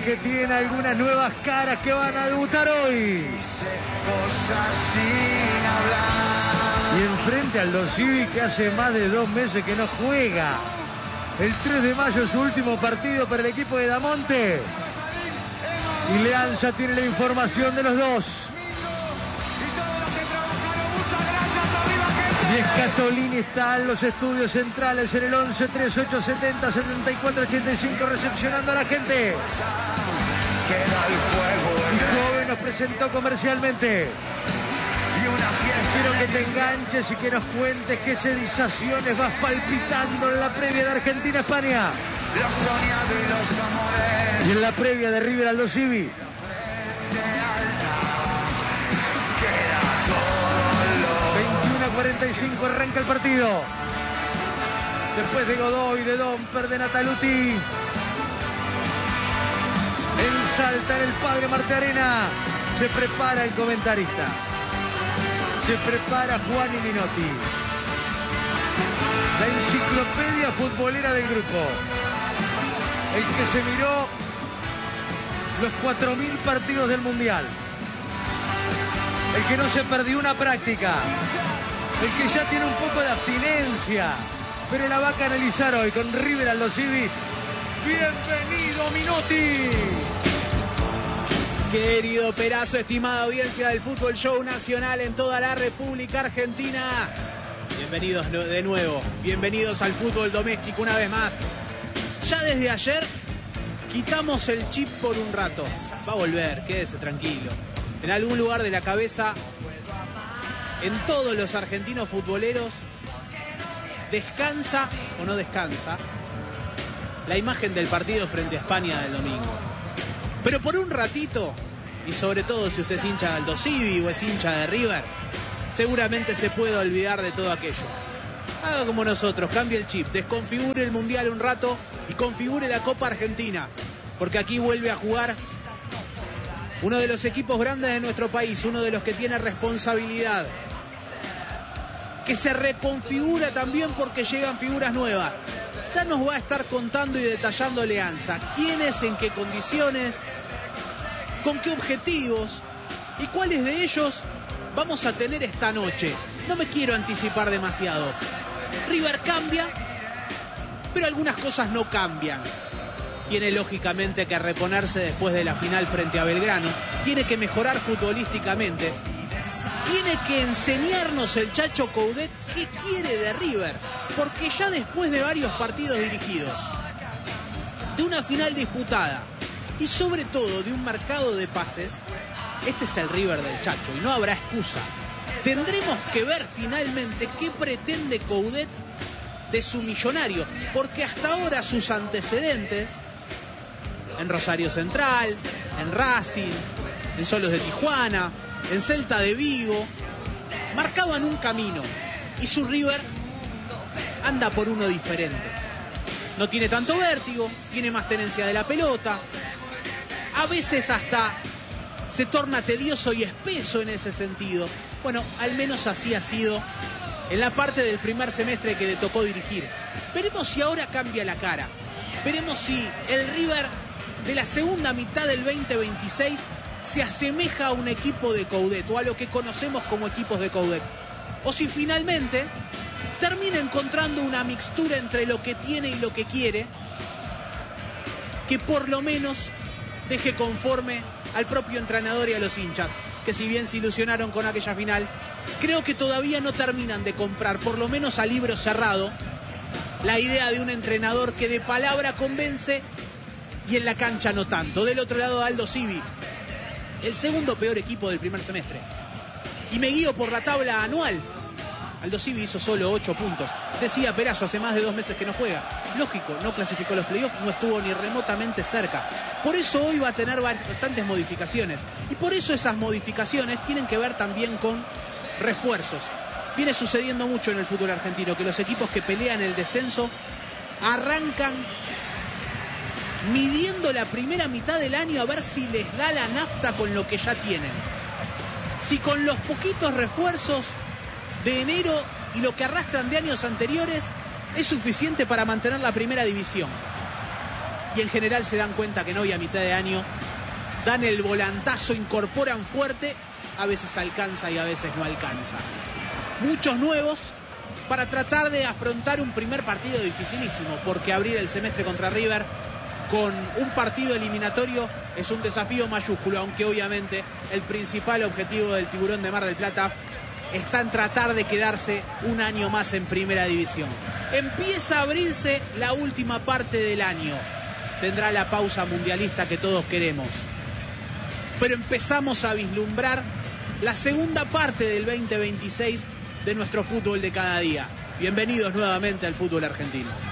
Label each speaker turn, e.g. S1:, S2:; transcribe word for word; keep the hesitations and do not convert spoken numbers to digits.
S1: que tiene algunas nuevas caras que van a debutar hoy. Y enfrente al Aldo Civi, que hace más de dos meses que no juega. El tres de mayo es su último partido para el equipo de Damonte. Y Leal ya tiene la información de los dos. Y Scatolini está en los estudios centrales en el once treinta y ocho setenta setenta y cuatro ochenta y cinco recepcionando a la gente. Y Joven nos presentó comercialmente. Quiero que te enganches y que nos cuentes qué sensaciones vas palpitando en la previa de Argentina-España. Y en la previa de River Aldo Civi. veintiuno a cuarenta y cinco arranca el partido. Después de Godoy, de Domper, de Nataluti. En Salta, en el Padre Martearena. Se prepara el comentarista. Se prepara Juan y Minotti. La enciclopedia futbolera del grupo. El que se miró los cuatro mil partidos del Mundial. El que no se perdió una práctica. El que ya tiene un poco de abstinencia. Pero la va a canalizar hoy con River Aldo Civi. ¡Bienvenido, Minotti!
S2: Querido Perazo, estimada audiencia del Fútbol Show Nacional en toda la República Argentina. Bienvenidos de nuevo, bienvenidos al fútbol doméstico una vez más. Ya desde ayer quitamos el chip por un rato. Va a volver, quédese tranquilo. En algún lugar de la cabeza, en todos los argentinos futboleros, descansa o no descansa la imagen del partido frente a España del domingo. Pero por un ratito, y sobre todo si usted es hincha de Aldo Civi o es hincha de River, seguramente se puede olvidar de todo aquello. Haga como nosotros, cambie el chip, desconfigure el Mundial un rato y configure la Copa Argentina. Porque aquí vuelve a jugar uno de los equipos grandes de nuestro país, uno de los que tiene responsabilidad. Que se reconfigura también porque llegan figuras nuevas. Ya nos va a estar contando y detallando Leanza. ¿Quiénes, en qué condiciones, con qué objetivos y cuáles de ellos vamos a tener esta noche? No me quiero anticipar demasiado. River cambia, pero algunas cosas no cambian. Tiene lógicamente que reponerse después de la final frente a Belgrano. Tiene que mejorar futbolísticamente. Tiene que enseñarnos el Chacho Coudet qué quiere de River. Porque ya después de varios partidos dirigidos, de una final disputada y sobre todo de un mercado de pases, este es el River del Chacho y no habrá excusa. Tendremos que ver finalmente qué pretende Coudet de su millonario. Porque hasta ahora sus antecedentes en Rosario Central, en Racing, en Solos de Tijuana, en Celta de Vigo, marcaban un camino y su River anda por uno diferente. No tiene tanto vértigo, tiene más tenencia de la pelota, a veces hasta se torna tedioso y espeso en ese sentido. Bueno, al menos así ha sido en la parte del primer semestre que le tocó dirigir. Veremos si ahora cambia la cara. Veremos si el River de la segunda mitad del veinte veintiséis se asemeja a un equipo de Coudet o a lo que conocemos como equipos de Coudet. O si finalmente termina encontrando una mixtura entre lo que tiene y lo que quiere, que por lo menos deje conforme al propio entrenador y a los hinchas, que si bien se ilusionaron con aquella final, creo que todavía no terminan de comprar, por lo menos a libro cerrado, la idea de un entrenador que de palabra convence y en la cancha no tanto. Del otro lado, Aldo Civi, el segundo peor equipo del primer semestre. Y me guío por la tabla anual. Aldo Civi hizo solo ocho puntos. Decía Perazo, hace más de dos meses que no juega. Lógico, no clasificó los playoffs, no estuvo ni remotamente cerca. Por eso hoy va a tener bastantes modificaciones. Y por eso esas modificaciones tienen que ver también con refuerzos. Viene sucediendo mucho en el fútbol argentino, que los equipos que pelean el descenso arrancan midiendo la primera mitad del año a ver si les da la nafta con lo que ya tienen. Si con los poquitos refuerzos de enero y lo que arrastran de años anteriores es suficiente para mantener la primera división. y en general se dan cuenta que no, y a mitad de año dan el volantazo, incorporan fuerte, a veces alcanza y a veces no alcanza. Muchos nuevos para tratar de afrontar un primer partido dificilísimo, porque abrir el semestre contra River con un partido eliminatorio es un desafío mayúsculo, aunque obviamente el principal objetivo del Tiburón de Mar del Plata está en tratar de quedarse un año más en primera división. Empieza a abrirse la última parte del año. Tendrá la pausa mundialista que todos queremos. Pero empezamos a vislumbrar la segunda parte del veinte veintiséis de nuestro fútbol de cada día. Bienvenidos nuevamente al fútbol argentino.